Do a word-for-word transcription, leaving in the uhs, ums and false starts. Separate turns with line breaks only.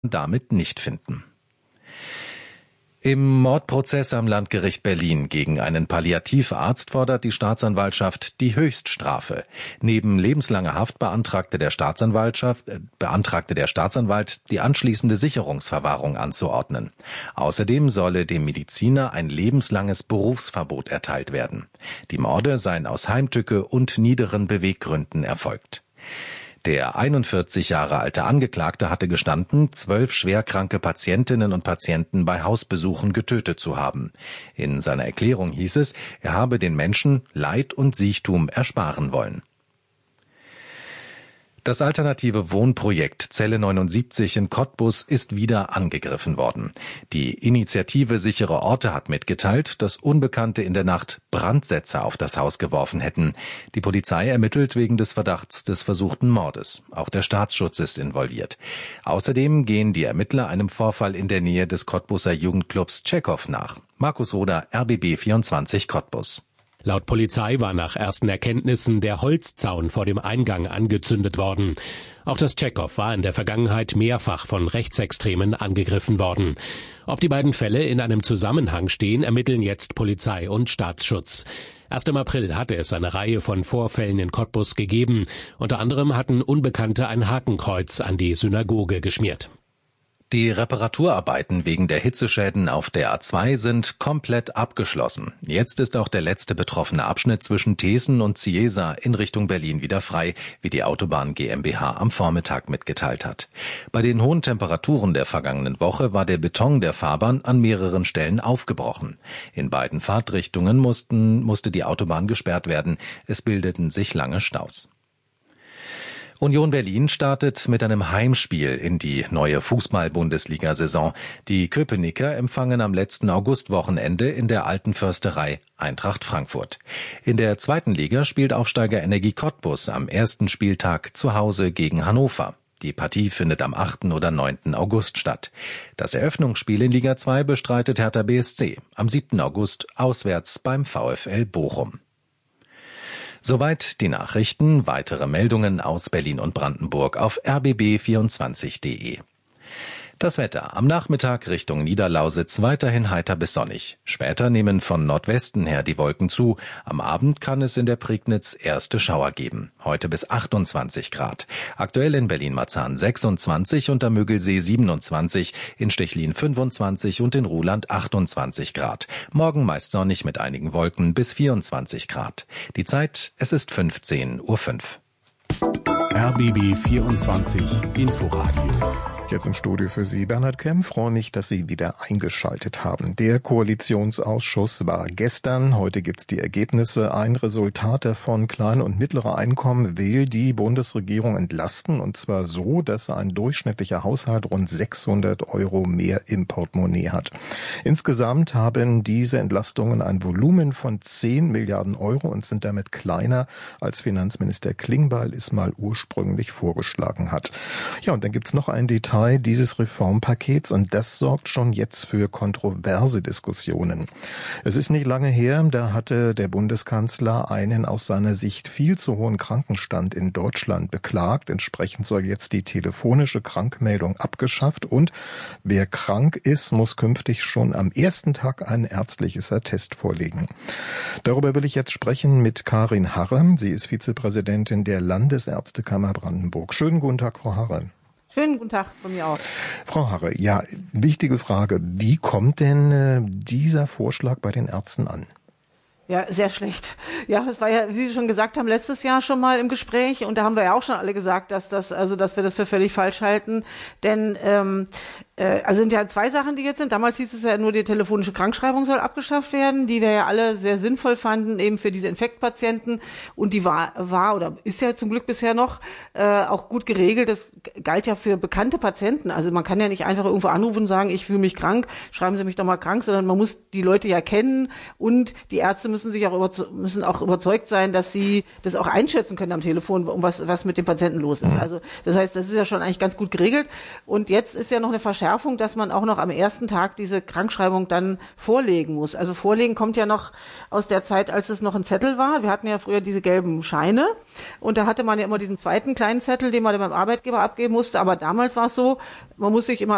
damit nicht finden. Im Mordprozess am Landgericht Berlin gegen einen Palliativarzt fordert die Staatsanwaltschaft die Höchststrafe. Neben lebenslanger Haft beantragte der Staatsanwaltschaft, äh, beantragte der Staatsanwalt, die anschließende Sicherungsverwahrung anzuordnen. Außerdem solle dem Mediziner ein lebenslanges Berufsverbot erteilt werden. Die Morde seien aus Heimtücke und niederen Beweggründen erfolgt. Der einundvierzig Jahre alte Angeklagte hatte gestanden, zwölf schwerkranke Patientinnen und Patienten bei Hausbesuchen getötet zu haben. In seiner Erklärung hieß es, er habe den Menschen Leid und Siechtum ersparen wollen. Das alternative Wohnprojekt Zelle neunundsiebzig in Cottbus ist wieder angegriffen worden. Die Initiative Sichere Orte hat mitgeteilt, dass Unbekannte in der Nacht Brandsätze auf das Haus geworfen hätten. Die Polizei ermittelt wegen des Verdachts des versuchten Mordes. Auch der Staatsschutz ist involviert. Außerdem gehen die Ermittler einem Vorfall in der Nähe des Cottbuser Jugendclubs Tschechow nach. Markus Roder, R B B vierundzwanzig Cottbus.
Laut Polizei war nach ersten Erkenntnissen der Holzzaun vor dem Eingang angezündet worden. Auch das Tschechow war in der Vergangenheit mehrfach von Rechtsextremen angegriffen worden. Ob die beiden Fälle in einem Zusammenhang stehen, ermitteln jetzt Polizei und Staatsschutz. Erst im April hatte es eine Reihe von Vorfällen in Cottbus gegeben. Unter anderem hatten Unbekannte ein Hakenkreuz an die Synagoge geschmiert.
Die Reparaturarbeiten wegen der Hitzeschäden auf der A zwei sind komplett abgeschlossen. Jetzt ist auch der letzte betroffene Abschnitt zwischen Thesen und Ciesa in Richtung Berlin wieder frei, wie die Autobahn GmbH am Vormittag mitgeteilt hat. Bei den hohen Temperaturen der vergangenen Woche war der Beton der Fahrbahn an mehreren Stellen aufgebrochen. In beiden Fahrtrichtungen mussten, musste die Autobahn gesperrt werden. Es bildeten sich lange Staus. Union Berlin startet mit einem Heimspiel in die neue Fußball-Bundesliga-Saison. Die Köpenicker empfangen am letzten Augustwochenende in der Alten Försterei Eintracht Frankfurt. In der zweiten Liga spielt Aufsteiger Energie Cottbus am ersten Spieltag zu Hause gegen Hannover. Die Partie findet am achten oder neunten August statt. Das Eröffnungsspiel in Liga zwei bestreitet Hertha B S C am siebten August auswärts beim VfL Bochum. Soweit die Nachrichten. Weitere Meldungen aus Berlin und Brandenburg auf r b b vierundzwanzig punkt d e. Das Wetter. Am Nachmittag Richtung Niederlausitz weiterhin heiter bis sonnig. Später nehmen von Nordwesten her die Wolken zu. Am Abend kann es in der Prignitz erste Schauer geben. Heute bis achtundzwanzig Grad. Aktuell in Berlin-Marzahn sechsundzwanzig und am Müggelsee siebenundzwanzig, in Stechlin fünfundzwanzig und in Ruhland achtundzwanzig Grad. Morgen meist sonnig mit einigen Wolken bis vierundzwanzig Grad. Die Zeit, es ist fünfzehn Uhr fünf.
R B B vierundzwanzig Inforadio.
Jetzt im Studio für Sie Bernhard Kempf. Freue mich, dass Sie wieder eingeschaltet haben. Der Koalitionsausschuss war gestern. Heute gibt's die Ergebnisse. Ein Resultat davon: kleine und mittlere Einkommen will die Bundesregierung entlasten. Und zwar so, dass ein durchschnittlicher Haushalt rund sechshundert Euro mehr im Portemonnaie hat. Insgesamt haben diese Entlastungen ein Volumen von zehn Milliarden Euro und sind damit kleiner, als Finanzminister Klingbeil es mal ursprünglich vorgeschlagen hat. Ja, und dann gibt's noch ein Detail dieses Reformpakets, und das sorgt schon jetzt für kontroverse Diskussionen. Es ist nicht lange her, da hatte der Bundeskanzler einen aus seiner Sicht viel zu hohen Krankenstand in Deutschland beklagt. Entsprechend soll jetzt die telefonische Krankmeldung abgeschafft, und wer krank ist, muss künftig schon am ersten Tag ein ärztliches Attest vorlegen. Darüber will ich jetzt sprechen mit Karin Harre. Sie ist Vizepräsidentin der Landesärztekammer Brandenburg. Schönen guten Tag, Frau Harre.
Schönen guten Tag von mir auch.
Frau Harre, ja, wichtige Frage. Wie kommt denn äh, dieser Vorschlag bei den Ärzten an?
Ja, sehr schlecht. Ja, es war ja, wie Sie schon gesagt haben, letztes Jahr schon mal im Gespräch, und da haben wir ja auch schon alle gesagt, dass das, also dass wir das für völlig falsch halten. Denn ähm, äh, also sind ja zwei Sachen, die jetzt sind. Damals hieß es ja nur, die telefonische Krankschreibung soll abgeschafft werden, die wir ja alle sehr sinnvoll fanden, eben für diese Infektpatienten. Und die war, war oder ist ja zum Glück bisher noch äh, auch gut geregelt. Das galt ja für bekannte Patienten. Also man kann ja nicht einfach irgendwo anrufen und sagen, ich fühle mich krank, schreiben Sie mich doch mal krank, sondern man muss die Leute ja kennen, und die Ärzte müssen sich auch überze- müssen auch überzeugt sein, dass sie das auch einschätzen können am Telefon, um was was mit dem Patienten los ist. Also das heißt, das ist ja schon eigentlich ganz gut geregelt. Und jetzt ist ja noch eine Verschärfung, dass man auch noch am ersten Tag diese Krankschreibung dann vorlegen muss. Also vorlegen kommt ja noch aus der Zeit, als es noch ein Zettel war. Wir hatten ja früher diese gelben Scheine, und da hatte man ja immer diesen zweiten kleinen Zettel, den man beim Arbeitgeber abgeben musste. Aber damals war es so, man muss sich immer